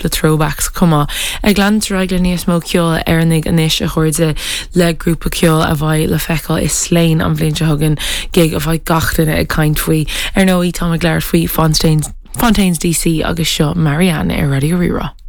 cúpla throwbacks cuma. Ag glan reagla níos mó ceol arnig anis a chuirde le grúpa ceol a bhaid le feicáil is sléin an bhliain se thugan gig a bhaid gachtainna ag caint faoi. Ar nó í tá a gléir faoi Fontaines DC agus seo Marianne ar Radio Rira.